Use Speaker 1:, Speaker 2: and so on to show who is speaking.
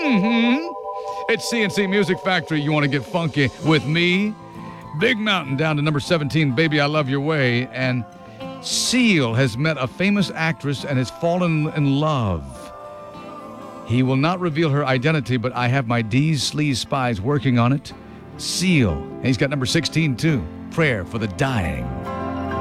Speaker 1: It's CNC Music Factory. You want to get funky with me? Big Mountain down to number 17, Baby I Love Your Way. And Seal has met a famous actress and has fallen in love. He will not reveal her identity, but I have my D's Sleaze spies working on it. Seal. And he's got number 16 too, Prayer for the Dying.